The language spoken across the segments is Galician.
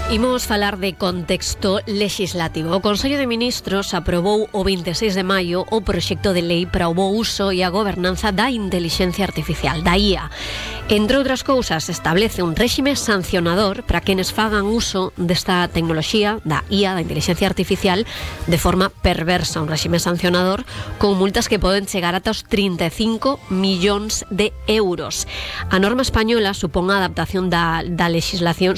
Imos falar de contexto legislativo. O Consello de Ministros aprobou o 26 de maio o proxecto de lei para o bo uso e a gobernanza da intelixencia artificial, da IA. Entre outras cousas, establece un réxime sancionador para quenes fagan uso desta tecnoloxía, da IA, da inteligencia artificial, de forma perversa. Un réxime sancionador con multas que poden chegar ata os 35 millóns de euros. A norma española supón a adaptación da legislación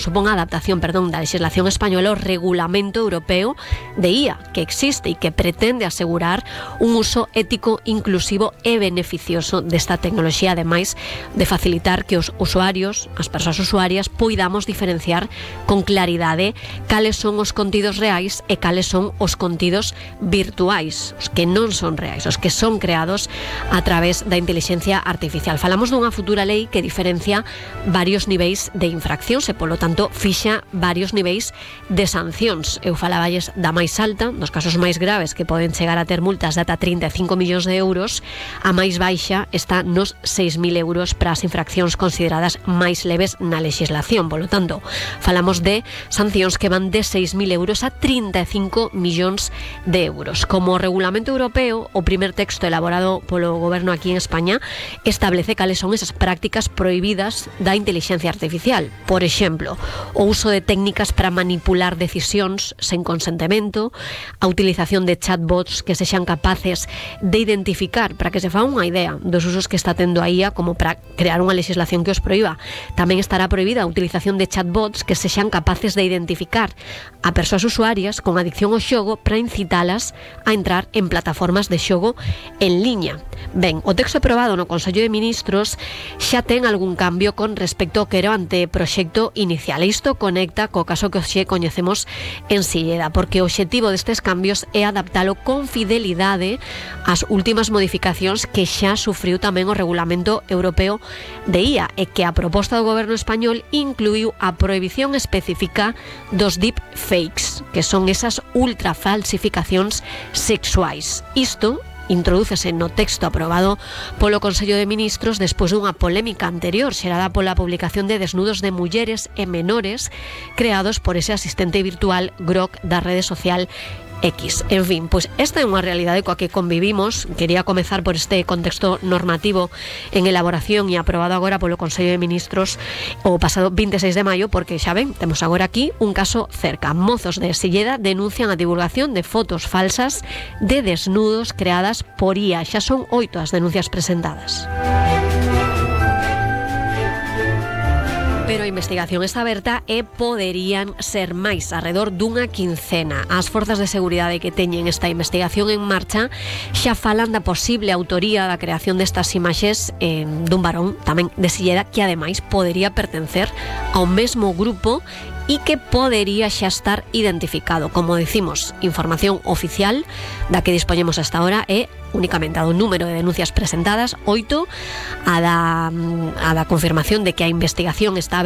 española ao Regulamento Europeo de IA, que existe e que pretende asegurar un uso ético, inclusivo e beneficioso desta tecnoloxía, ademais de facilitar que os usuarios, as persoas usuarias, poidamos diferenciar con claridade cales son os contidos reais e cales son os contidos virtuais, os que non son reais, os que son creados a través da inteligencia artificial. Falamos dunha futura lei que diferencia varios niveis de infraccións e, polo tanto, fixa varios niveis de sancións. Eu falaballes da máis alta, dos casos máis graves que poden chegar a ter multas de ata 35 millóns de euros, a máis baixa está nos 6.000 euros para as infraccións consideradas máis leves na legislación. Polo tanto, falamos de sancións que van de 6.000 euros a 35 millóns de euros. Como Regulamento Europeo, o primer texto elaborado polo Goberno aquí en España establece cales son esas prácticas prohibidas da inteligencia artificial. Por exemplo, o uso de técnicas para manipular decisións sen consentimento, a utilización de chatbots que sexan capaces de identificar, para que se faga unha idea dos usos que está tendo a IA, como para crear unha legislación que os proíba. Tamén estará prohibida a utilización de chatbots que sexan capaces de identificar a persoas usuarias con adicción ao xogo para incitalas a entrar en plataformas de xogo en liña. Ben, o texto aprobado no Consello de Ministros xa ten algún cambio con respecto ao que era o anteproxecto inicial. Isto conecta co caso que hoxe coñecemos en Silleda, porque o obxectivo destes cambios é adaptalo con fidelidade ás últimas modificacións que xa sufriu tamén o Regulamento Europeo de IA, e que a proposta do Goberno español incluiu a prohibición específica dos deepfakes, que son esas ultrafalsificacións sexuais. Isto introdúcese no texto aprobado polo Consello de Ministros despois dunha polémica anterior xerada pola publicación de desnudos de mulleres e menores creados por ese asistente virtual Grok da rede social X. En fin, pois esta é unha realidade coa que convivimos. Quería comezar por este contexto normativo en elaboración e aprobado agora polo Consello de Ministros o pasado 26 de maio, porque xa ven, temos agora aquí un caso cerca. Mozos de Silleda denuncian a divulgación de fotos falsas de desnudos creadas por IA. Xa son 8 as denuncias presentadas. Pero a investigación está aberta e poderían ser máis, arredor dunha quincena. As forzas de seguridade que teñen esta investigación en marcha xa falan da posible autoría da creación destas imaxes dun varón tamén de Silleda, que ademais podería pertencer ao mesmo grupo e que podería xa estar identificado. Como decimos, información oficial da que dispoñemos hasta ahora é únicamente a do número de denuncias presentadas, 8, a da confirmación de que a investigación está